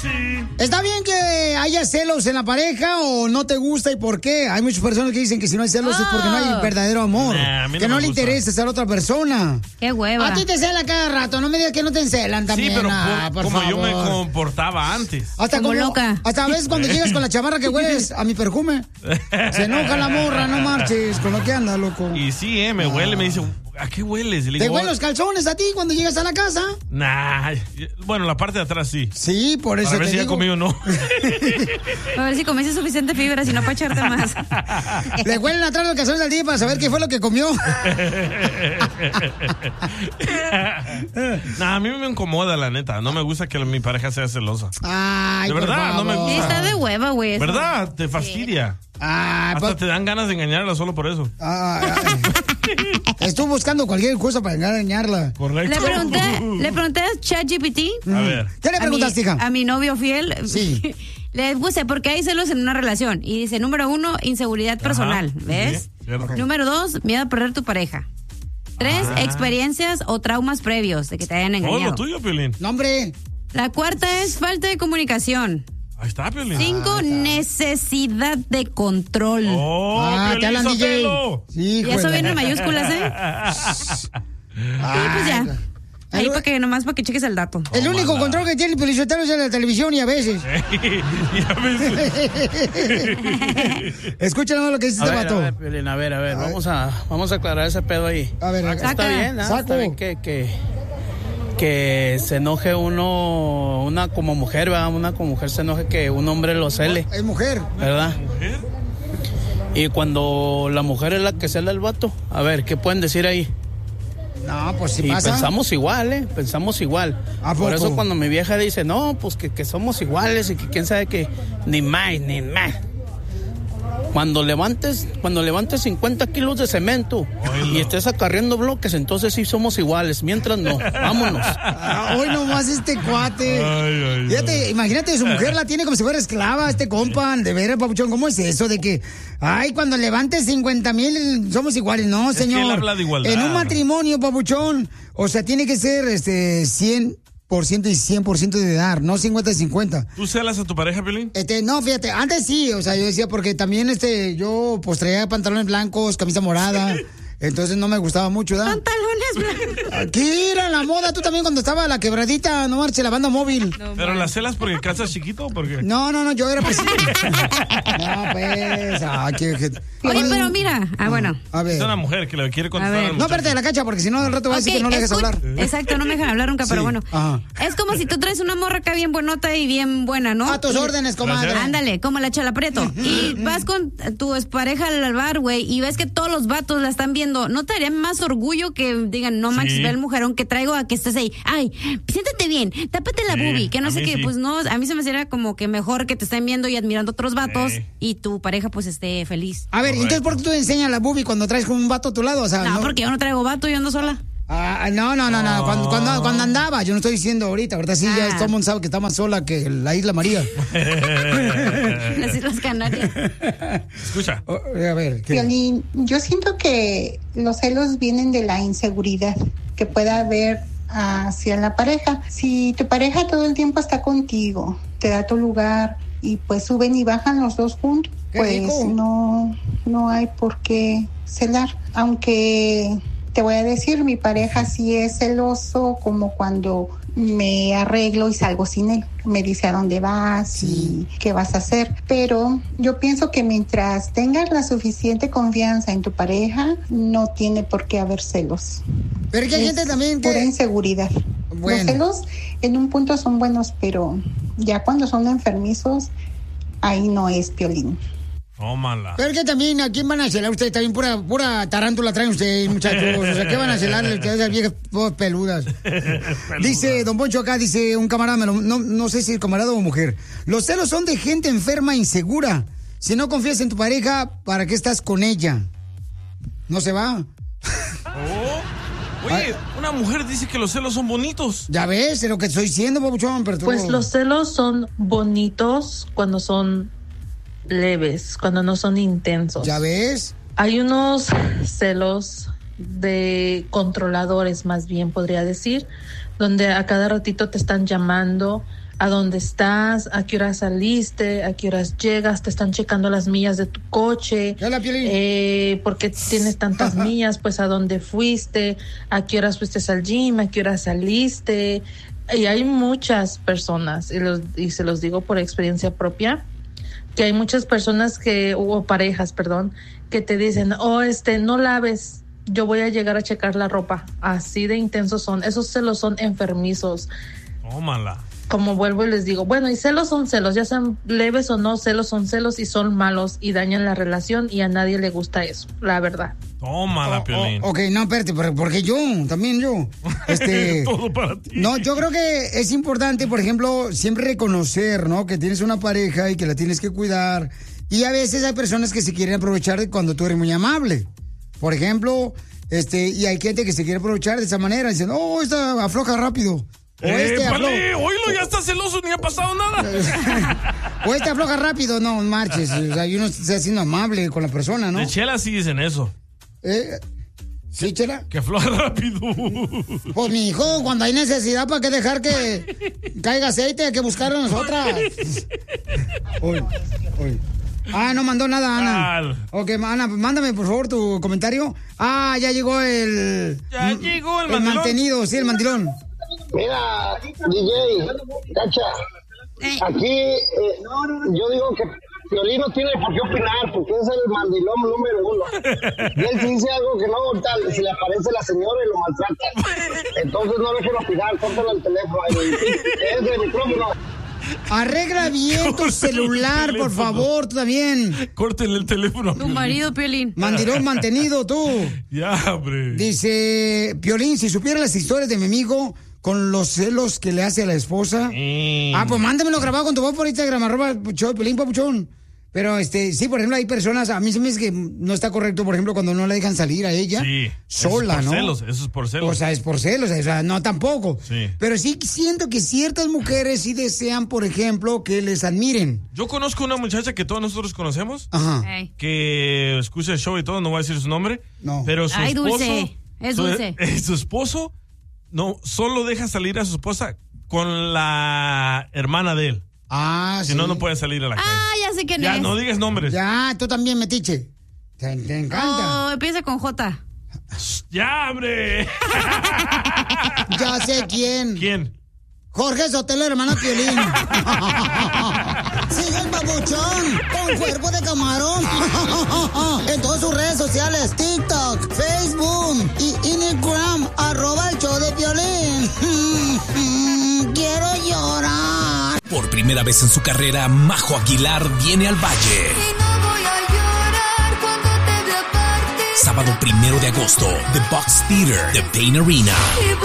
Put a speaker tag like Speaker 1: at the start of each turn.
Speaker 1: sí.
Speaker 2: ¿Está bien que haya celos en la pareja o no te gusta y por qué? Hay muchas personas que dicen que si no hay celos es porque no hay verdadero amor.
Speaker 1: A mí
Speaker 2: que no le
Speaker 1: gusta.
Speaker 2: interesa ser otra persona.
Speaker 3: Qué hueva.
Speaker 2: A ti te cela cada rato, no me digas que no te encelan también.
Speaker 1: Sí, pero
Speaker 2: por
Speaker 1: como
Speaker 2: favor.
Speaker 1: yo me comportaba antes.
Speaker 2: Hasta
Speaker 3: como loca.
Speaker 2: Hasta a veces cuando llegas con la chamarra que hueles a mi perfume, se enoja la morra, no marches, con lo que anda, loco.
Speaker 1: Y sí, me huele, me dice, ¿a qué hueles? Y le
Speaker 2: ¿Te
Speaker 1: digo,
Speaker 2: huelen los calzones a ti cuando llegas a la casa?
Speaker 1: nah, bueno, la parte de atrás sí.
Speaker 2: Sí, por eso
Speaker 1: Para ver
Speaker 2: te
Speaker 1: si ya
Speaker 2: digo.
Speaker 1: comí o no.
Speaker 3: A ver si comiste suficiente fibra, si no para echarte más.
Speaker 2: Le huelen atrás los calzones al día para saber qué fue lo que comió.
Speaker 1: Nah, a mí me incomoda, la neta. No me gusta que mi pareja sea celosa.
Speaker 2: Ay,
Speaker 1: De
Speaker 2: por
Speaker 1: verdad, no me
Speaker 2: favor.
Speaker 3: Sí,
Speaker 1: gusta.
Speaker 3: está de hueva, güey. eso.
Speaker 1: ¿Verdad? Te fastidia.
Speaker 2: Ay,
Speaker 1: Hasta te dan ganas de engañarla solo por eso.
Speaker 2: Estuve buscando cualquier cosa para engañarla.
Speaker 1: Correcto.
Speaker 3: Le pregunté a ChatGPT.
Speaker 1: A ver.
Speaker 2: ¿Qué le preguntaste, hija?
Speaker 3: A mi novio fiel.
Speaker 2: Sí.
Speaker 3: Le puse, ¿por qué hay celos en una relación? Y dice, número 1, inseguridad personal. ¿Ves?
Speaker 1: Sí, cierto.
Speaker 3: Número 2, miedo a perder tu pareja. 3, experiencias o traumas previos de que te hayan
Speaker 1: Todo
Speaker 3: engañado.
Speaker 1: lo tuyo, Piolín.
Speaker 2: No, hombre.
Speaker 3: La cuarta es falta de comunicación.
Speaker 1: Ahí está, Piolín.
Speaker 3: 5, necesidad de control.
Speaker 1: Oh,
Speaker 2: te
Speaker 1: Piolín
Speaker 2: hablan, DJ.
Speaker 1: Sotelo.
Speaker 2: Sí,
Speaker 3: Y eso
Speaker 2: juela.
Speaker 3: viene en mayúsculas, ¿eh? Y pues ya. Ahí para que nomás para que cheques el dato.
Speaker 2: El único control que tiene el Pelizotero es en la televisión y a veces.
Speaker 1: Y a veces.
Speaker 2: Escúchanos lo que dice este vato.
Speaker 4: Piolín, a ver, vamos a aclarar ese pedo ahí.
Speaker 2: A ver,
Speaker 4: Está bien, ¿no?
Speaker 2: saco.
Speaker 4: Está bien que se enoje una como mujer, ¿verdad? Una como mujer se enoje que un hombre lo cele,
Speaker 2: Es mujer.
Speaker 4: ¿verdad? Y cuando la mujer es la que cela al vato, a ver, ¿qué pueden decir ahí?
Speaker 2: No, pues si
Speaker 4: Y
Speaker 2: pasa.
Speaker 4: pensamos igual, pensamos igual.
Speaker 2: ¿A
Speaker 4: Por
Speaker 2: poco?
Speaker 4: eso cuando mi vieja dice, no, pues que somos iguales y que quién sabe que ni más. Cuando levantes 50 kilos de cemento y estés acarreando bloques, entonces sí somos iguales. Mientras no, vámonos.
Speaker 2: Hoy nomás este cuate.
Speaker 1: Ay.
Speaker 2: Fíjate, imagínate, su mujer la tiene como si fuera esclava, este compa. De veras, papuchón, ¿cómo es eso de que, ay, cuando levantes 50,000 somos iguales? No,
Speaker 1: Es que
Speaker 2: señor.
Speaker 1: él habla de igualdad.
Speaker 2: En un matrimonio, papuchón, o sea, tiene que ser 100% y 100% de dar, no 50-50.
Speaker 1: ¿Tú celas a tu pareja, Piolín?
Speaker 2: No, fíjate, antes sí, o sea, yo decía, porque también yo pues traía pantalones blancos, camisa morada, entonces no me gustaba mucho, ¿verdad?
Speaker 3: Pantalones blancos.
Speaker 2: Aquí era la moda, tú también cuando estaba la quebradita, no marche, la banda móvil.
Speaker 1: ¿Pero las celas porque calzas chiquito o por qué?
Speaker 2: No, yo era pues. No, pues,
Speaker 3: Oye, pero mira. Bueno.
Speaker 2: A ver.
Speaker 1: Es una mujer que le quiere
Speaker 3: A
Speaker 1: contestar
Speaker 3: ver.
Speaker 1: al
Speaker 2: No,
Speaker 1: muchacho.
Speaker 2: espérate de la cacha, porque si no, al rato va a decir
Speaker 3: Ok,
Speaker 2: que no le dejas hablar.
Speaker 3: Exacto, no me dejan hablar nunca, pero
Speaker 2: Sí,
Speaker 3: bueno.
Speaker 2: ajá.
Speaker 3: Es como si tú traes una morra acá bien buenota y bien buena, ¿no?
Speaker 2: A tus órdenes, comadre.
Speaker 1: Gracias.
Speaker 3: Ándale, como la Chela Prieto. Y vas con tu pareja al bar, güey, y ves que todos los vatos la están viendo. ¿No te haría más orgullo que digan, no manches,
Speaker 1: Sí.
Speaker 3: ve el mujerón que traigo a que estés ahí? Ay, siéntate bien, tápate la
Speaker 1: Sí,
Speaker 3: boobie, que no
Speaker 1: a
Speaker 3: sé
Speaker 1: mí
Speaker 3: qué.
Speaker 1: sí.
Speaker 3: Pues no, a mí se me haría como que mejor que te estén viendo y admirando otros vatos
Speaker 1: Sí.
Speaker 3: y tu pareja pues esté feliz.
Speaker 2: A ver,
Speaker 1: Correcto.
Speaker 2: entonces, ¿por qué tú enseñas la boobie cuando traes con un vato a tu lado? O sea,
Speaker 3: No, porque yo no traigo vato, yo ando sola.
Speaker 2: No. Cuando andaba, yo no estoy diciendo ahorita, ¿verdad? Sí, ya todo el mundo sabe que está más sola que la Isla María.
Speaker 3: Las Islas Canarias.
Speaker 1: Escucha.
Speaker 2: A ver, ¿qué?
Speaker 5: Piolín, yo siento que los celos vienen de la inseguridad que pueda haber hacia la pareja. Si tu pareja todo el tiempo está contigo, te da tu lugar y pues suben y bajan los dos juntos,
Speaker 2: ¡Qué
Speaker 5: pues
Speaker 2: rico!
Speaker 5: no hay por qué celar. Aunque te voy a decir, mi pareja sí es celoso, como cuando me arreglo y salgo sin él. Me dice a dónde vas y qué vas a hacer. Pero yo pienso que mientras tengas la suficiente confianza en tu pareja, no tiene por qué haber celos.
Speaker 2: Pero que hay gente también que...
Speaker 5: Pura inseguridad.
Speaker 2: Bueno.
Speaker 5: Los celos en un punto son buenos, pero ya cuando son enfermizos, ahí no es, Piolín.
Speaker 1: Tómala.
Speaker 2: Pero que también, ¿a quién van a celar ustedes? También pura tarántula traen ustedes, muchachos. O sea, ¿qué van a celarle ustedes a esas viejas todas peludas? Dice Don Poncho acá, dice un camarada, no sé si es camarada o mujer. Los celos son de gente enferma e insegura. Si no confías en tu pareja, ¿para qué estás con ella? ¿No se va?
Speaker 1: Oye, una mujer dice que los celos son bonitos.
Speaker 2: Ya ves, es lo que estoy diciendo, papuchón, pero tú...
Speaker 6: Pues los celos son bonitos cuando son leves, cuando no son intensos.
Speaker 2: ¿Ya ves?
Speaker 6: Hay unos celos de controladores, más bien podría decir, donde a cada ratito te están llamando a dónde estás, a qué hora saliste, a qué horas llegas, te están checando las millas de tu coche, por qué tienes tantas millas, pues a dónde fuiste, a qué horas fuiste al gym, a qué horas saliste. Y hay muchas personas, y se los digo por experiencia propia, que hay muchas personas o parejas, que te dicen, no laves, yo voy a llegar a checar la ropa. Así de intensos son. Esos celos son enfermizos.
Speaker 1: Tómala.
Speaker 6: Como vuelvo y les digo, bueno, y celos son celos, ya sean leves o no, celos son celos y son malos y dañan la relación y a nadie le gusta eso, la verdad.
Speaker 1: Tómala, Piolín.
Speaker 2: Ok, no, espérate, porque también yo.
Speaker 1: Todo para ti.
Speaker 2: No, yo creo que es importante, por ejemplo, siempre reconocer, ¿no? Que tienes una pareja y que la tienes que cuidar. Y a veces hay personas que se quieren aprovechar de cuando tú eres muy amable. Por ejemplo, y hay gente que se quiere aprovechar de esa manera, diciendo, esta afloja rápido. O
Speaker 1: oílo, ya está celoso, ni ha pasado nada.
Speaker 2: O afloja rápido, no marches. O sea, y uno está siendo amable con la persona, ¿no?
Speaker 1: De Chela sí dicen eso.
Speaker 2: ¿Sí, Chela?
Speaker 1: Que afloja rápido.
Speaker 2: Pues, mi hijo, cuando hay necesidad, ¿para qué dejar que caiga aceite? Hay que buscarlo nosotras. Hoy. No mandó nada, Ana. Ok, Ana, mándame por favor tu comentario. Ya llegó el mantenido, sí, el mandilón.
Speaker 7: Mira, DJ, Cacha, aquí yo digo que Piolín no tiene por qué opinar, porque es el mandilón número 1. Y él si dice algo que no, tal, si le aparece la señora y lo maltrata. Entonces no dejen opinar, córtale el teléfono. Es el micrófono.
Speaker 2: Arregla bien tu celular, por favor, tú también.
Speaker 1: Córtenle el teléfono.
Speaker 3: Tu marido, Piolín.
Speaker 2: Mandilón mantenido, tú.
Speaker 1: Ya, hombre.
Speaker 2: Dice, Piolín, si supiera las historias de mi amigo con los celos que le hace a la esposa. Pues mándamelo grabado con tu voz por Instagram, @Piolín Papuchón. Pero sí, por ejemplo, hay personas, a mí se me dice que no está correcto, por ejemplo, cuando no la dejan salir a ella sola, ¿no?
Speaker 1: Eso es por celos.
Speaker 2: O sea, es por celos, o sea, no tampoco.
Speaker 1: Sí.
Speaker 2: Pero sí siento que ciertas mujeres sí desean, por ejemplo, que les admiren.
Speaker 1: Yo conozco una muchacha que todos nosotros conocemos,
Speaker 3: Hey.
Speaker 1: que escucha el show y todo, no voy a decir su nombre, pero su esposo...
Speaker 3: Dulce, es dulce.
Speaker 1: Su esposo no solo deja salir a su esposa con la hermana de él. Si no puede salir a la calle.
Speaker 3: Ya sé quién es.
Speaker 1: Ya, no digas nombres.
Speaker 2: Ya, tú también, metiche. Te encanta.
Speaker 3: Empieza con J.
Speaker 1: Ya, hombre.
Speaker 2: Ya sé quién.
Speaker 1: ¿Quién?
Speaker 2: Jorge Sotelo, hermano Piolín. Sigue el Papuchón con cuerpo de camarón. En todas sus redes sociales, TikTok, Facebook y Instagram, @el show de Piolín. Quiero llorar.
Speaker 8: Por primera vez en su carrera, Majo Aguilar viene al Valle.
Speaker 9: Y no voy a llorar cuando te vea partir.
Speaker 8: Sábado 1 de agosto, The Box Theater, The Pain Arena.